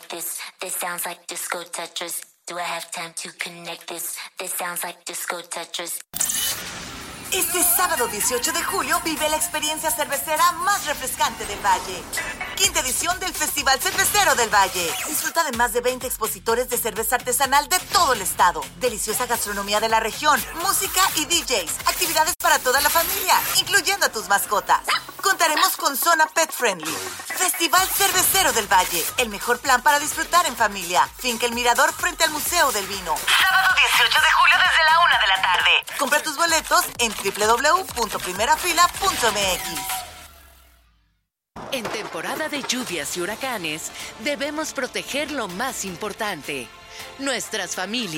this. This sounds like disco Tetris. Do I have time to connect this? This sounds like disco Tetris. Este sábado 18 de julio vive la experiencia cervecera más refrescante del Valle. Quinta edición del Festival Cervecero del Valle. Disfruta de más de 20 expositores de cerveza artesanal de todo el estado. Deliciosa gastronomía de la región, música y DJs. Actividades para toda la familia, incluyendo a tus mascotas. Contaremos con zona pet friendly. Festival Cervecero del Valle. El mejor plan para disfrutar en familia. Finca El Mirador frente al Museo del Vino. Sábado 18 de julio desde la 1 de la tarde. Compra tus boletos en www.primerafila.mx. En temporada de lluvias y huracanes, debemos proteger lo más importante, nuestras familias.